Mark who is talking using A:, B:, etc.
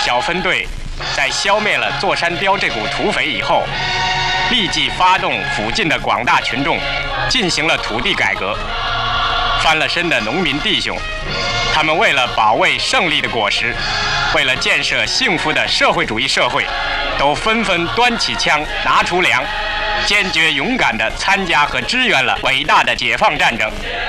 A: 小分队在消灭了座山雕这股土匪以后，立即发动附近的广大群众进行了土地改革。翻了身的农民弟兄，他们为了保卫胜利的果实，为了建设幸福的社会主义社会，都纷纷端起枪，拿出粮，坚决勇敢地参加和支援了伟大的解放战争。